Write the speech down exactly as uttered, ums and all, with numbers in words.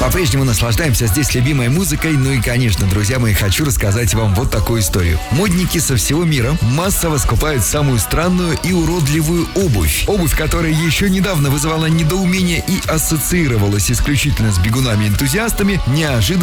По-прежнему наслаждаемся здесь любимой музыкой. Ну и, конечно, друзья мои, хочу рассказать вам вот такую историю. Модники со всего мира массово скупают самую странную и уродливую обувь. Обувь, которая еще недавно вызывала недоумение и ассоциировалась исключительно с бегунами-энтузиастами, неожиданно